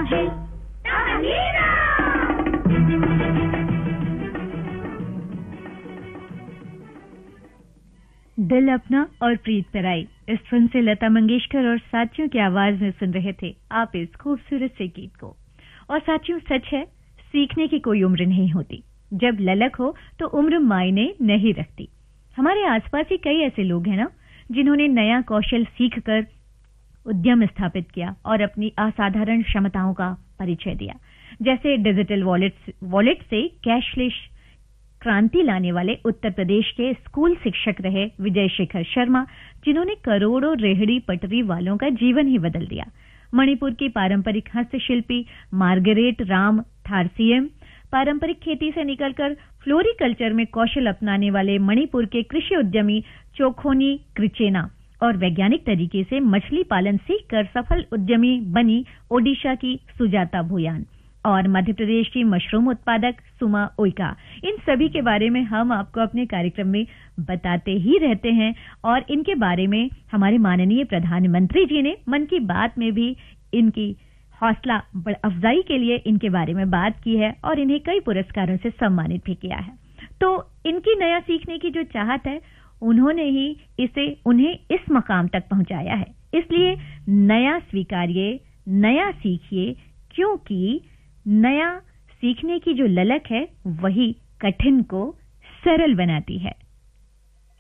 है तालीरा। दिल अपना और प्रीत पराई, इस फिल्म से लता मंगेशकर और साथियों की आवाज में सुन रहे थे आप इस खूबसूरत से गीत को। और साथियों, सच है, सीखने की कोई उम्र नहीं होती। जब ललक हो तो उम्र मायने नहीं रखती। हमारे आसपास ही कई ऐसे लोग हैं ना, जिन्होंने नया कौशल सीखकर उद्यम स्थापित किया और अपनी असाधारण क्षमताओं का परिचय दिया। जैसे डिजिटल वॉलेट से कैशलेस क्रांति लाने वाले उत्तर प्रदेश के स्कूल शिक्षक रहे विजय शेखर शर्मा, जिन्होंने करोड़ों रेहड़ी पटरी वालों का जीवन ही बदल दिया। मणिपुर की पारंपरिक हस्तशिल्पी मार्गरेट राम थारसीएम, पारंपरिक खेती से निकलकर फ्लोरिकल्चर में कौशल अपनाने वाले मणिपुर के कृषि उद्यमी चोखोनी क्रिचेना, और वैज्ञानिक तरीके से मछली पालन सीखकर सफल उद्यमी बनी ओडिशा की सुजाता भूयान, और मध्य प्रदेश की मशरूम उत्पादक सुमा ओइका। इन सभी के बारे में हम आपको अपने कार्यक्रम में बताते ही रहते हैं, और इनके बारे में हमारे माननीय प्रधानमंत्री जी ने मन की बात में भी इनकी हौसला अफजाई के लिए इनके बारे में बात की है, और इन्हें कई पुरस्कारों से सम्मानित भी किया है। तो इनकी नया सीखने की जो चाहत है, उन्होंने ही उन्हें इस मकाम तक पहुंचाया है। इसलिए नया स्वीकारिए, नया सीखिए, क्योंकि नया सीखने की जो ललक है वही कठिन को सरल बनाती है।